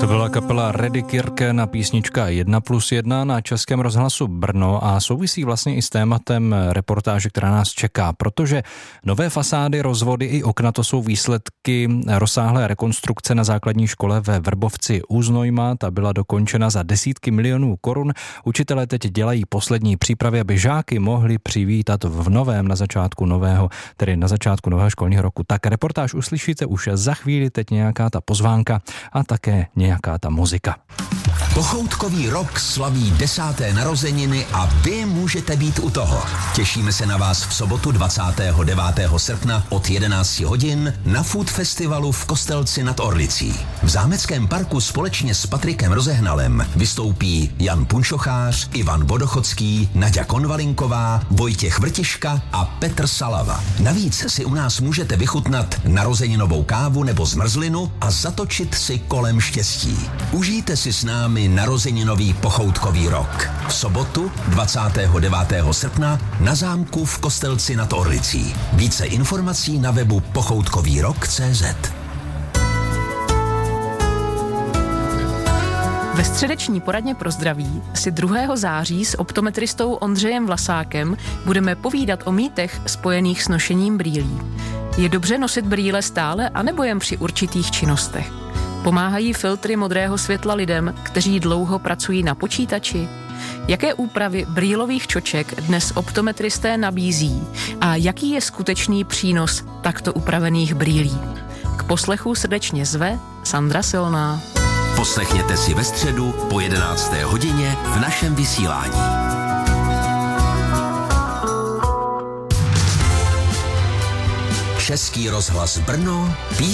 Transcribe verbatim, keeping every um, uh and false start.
To byla kapela Reddy Kirke na písnička jedna plus jedna na Českém rozhlasu Brno a souvisí vlastně i s tématem reportáže, která nás čeká, protože nové fasády, rozvody i okna, to jsou výsledky rozsáhlé rekonstrukce na základní škole ve Vrbovci u Znojma. Ta byla dokončena za desítky milionů korun. Učitelé teď dělají poslední přípravy, aby žáky mohli přivítat v novém na začátku nového, tedy na začátku nového školního roku. Tak reportáž uslyšíte už za chvíli, teď nějaká ta pozvánka a také nějaká ta muzika. Pochoutkový rok slaví desáté narozeniny a vy můžete být u toho. Těšíme se na vás v sobotu dvacátého devátého srpna od jedenácti hodin na Food Festivalu v Kostelci nad Orlicí. V Zámeckém parku společně s Patrikem Rozehnalem vystoupí Jan Punčochář, Ivan Vodochodský, Naďa Konvalinková, Vojtěch Vrtiška a Petr Salava. Navíc si u nás můžete vychutnat narozeninovou kávu nebo zmrzlinu a zatočit si kolem štěstí. Užijte si s námi narozeninový pochoutkový rok. V sobotu dvacátého devátého srpna na zámku v Kostelci nad Orlicí. Více informací na webu pochoutkový rok tečka cé zet. Ve středeční poradně pro zdraví si druhého září s optometristou Ondřejem Vlasákem budeme povídat o mýtech spojených s nošením brýlí. Je dobře nosit brýle stále anebo jen při určitých činnostech? Pomáhají filtry modrého světla lidem, kteří dlouho pracují na počítači? Jaké úpravy brýlových čoček dnes optometristé nabízí a jaký je skutečný přínos takto upravených brýlí? K poslechu srdečně zve Sandra Silná. Poslechněte si ve středu po jedenácté hodině v našem vysílání. Český rozhlas Brno,